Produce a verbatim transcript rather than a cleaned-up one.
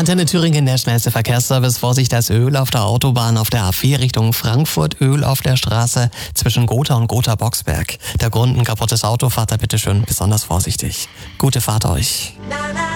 Antenne Thüringen, der schnellste Verkehrsservice. Vorsicht, das Öl auf der Autobahn auf der A vier Richtung Frankfurt. Öl auf der Straße zwischen Gotha und Gotha-Boxberg. Der Grund ein kaputtes Auto, fahrt da bitte schön besonders vorsichtig. Gute Fahrt euch.